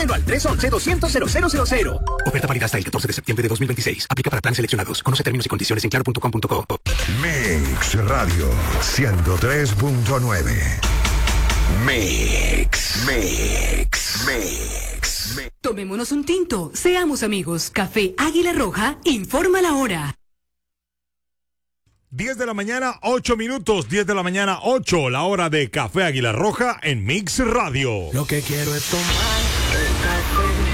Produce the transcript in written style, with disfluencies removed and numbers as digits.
Al 311-200-0000. Oferta válida hasta el 14 de septiembre de 2026. Aplica para planes seleccionados. Conoce términos y condiciones en claro.com.co. Mix Radio 103.9. Mix. Tomémonos un tinto, seamos amigos. Café Águila Roja informa la hora. 10 de la mañana, 8 minutos. 10 de la mañana, 8. La hora de Café Águila Roja en Mix Radio. Lo que quiero es tomar el café